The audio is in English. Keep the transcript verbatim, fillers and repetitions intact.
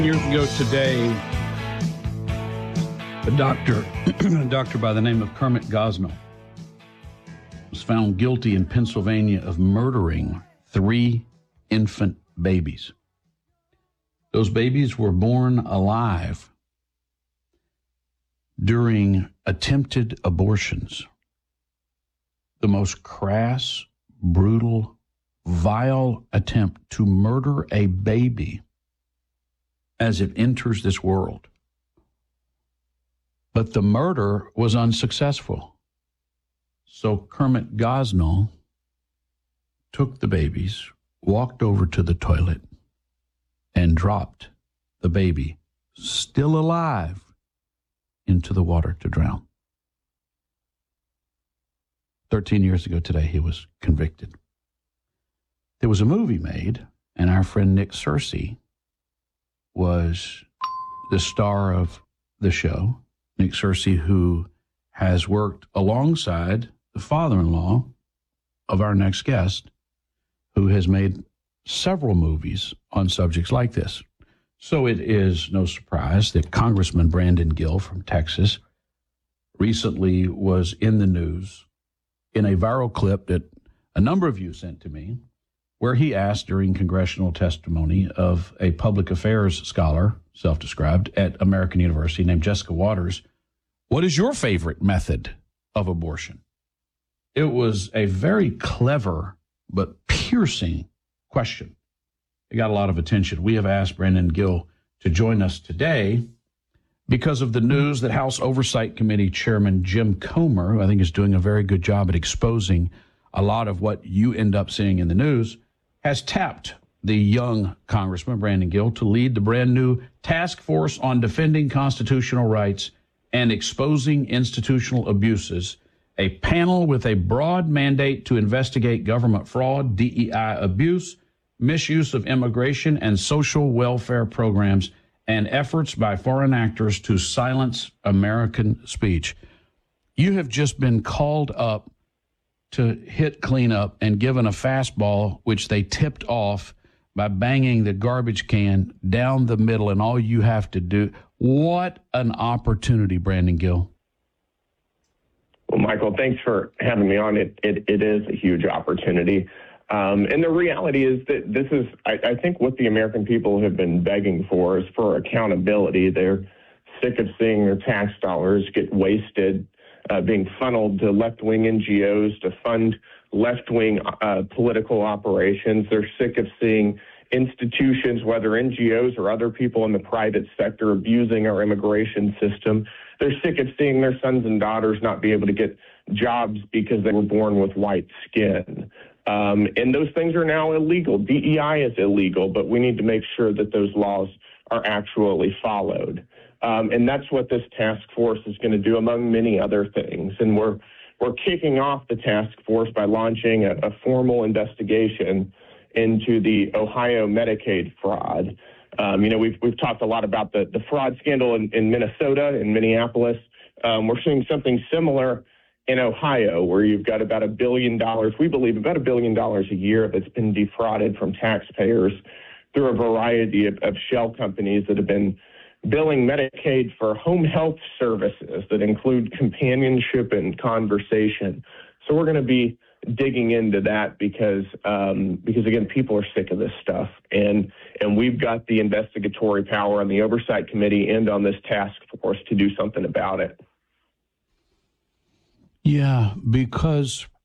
Years ago today, a doctor, a doctor by the name of Kermit Gosnell was found guilty in Pennsylvania of murdering three infant babies. Those babies were born alive during attempted abortions. The most crass, brutal, vile attempt to murder a baby as it enters this world. But the murder was unsuccessful. So Kermit Gosnell took the babies, walked over to the toilet, and dropped the baby, still alive, into the water to drown. Thirteen years ago today, he was convicted. There was a movie made, and our friend Nick Searcy was the star of the show. Nick Searcy, who has worked alongside the father-in-law of our next guest, who has made several movies on subjects like this. So it is no surprise that Congressman Brandon Gill from Texas recently was in the news in a viral clip that a number of you sent to me, where he asked during congressional testimony of a public affairs scholar, self-described, at American University named Jessica Waters, what is your favorite method of abortion? It was a very clever but piercing question. It got a lot of attention. We have asked Brandon Gill to join us today because of the news that House Oversight Committee Chairman Jim Comer, who I think is doing a very good job at exposing a lot of what you end up seeing in the news, has tapped the young Congressman Brandon Gill to lead the brand new Task Force on Defending Constitutional Rights and Exposing Institutional Abuses, a panel with a broad mandate to investigate government fraud, D E I abuse, misuse of immigration and social welfare programs, and efforts by foreign actors to silence American speech. You have just been called up to hit cleanup and given a fastball, which they tipped off by banging the garbage can down the middle, and all you have to do. What an opportunity, Brandon Gill. Well, Michael, thanks for having me on. It It, it is a huge opportunity. Um, and the reality is that this is, I, I think, what the American people have been begging for is for accountability. They're sick of seeing their tax dollars get wasted, Uh, being funneled to left-wing N G Os to fund left-wing uh, political operations. They're sick of seeing institutions, whether N G Os or other people in the private sector, abusing our immigration system. They're sick of seeing their sons and daughters not be able to get jobs because they were born with white skin. Um, and those things are now illegal. D E I is illegal, but we need to make sure that those laws are actually followed. Um, and that's what this task force is going to do, among many other things. And we're we're kicking off the task force by launching a, a formal investigation into the Ohio Medicaid fraud. Um, you know, we've we've talked a lot about the, the fraud scandal in, in Minnesota, in Minneapolis. Um, we're seeing something similar in Ohio, where you've got about a billion dollars, we believe about a billion dollars a year that's been defrauded from taxpayers through a variety of, of shell companies that have been billing Medicaid for home health services that include companionship and conversation. So we're going to be digging into that because, um, because again, people are sick of this stuff. And, and we've got the investigatory power on the Oversight Committee and on this task force to do something about it. Yeah, because